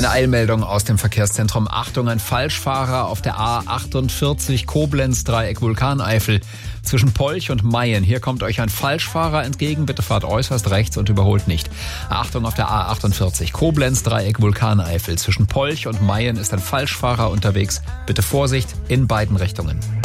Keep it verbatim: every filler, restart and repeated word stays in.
Eine Eilmeldung aus dem Verkehrszentrum. Achtung, ein Falschfahrer auf der A achtundvierzig Koblenz, Dreieck Vulkaneifel zwischen Polch und Mayen. Hier kommt euch ein Falschfahrer entgegen. Bitte fahrt äußerst rechts und überholt nicht. Achtung, auf der A achtundvierzig Koblenz, Dreieck Vulkaneifel zwischen Polch und Mayen ist ein Falschfahrer unterwegs. Bitte Vorsicht in beiden Richtungen.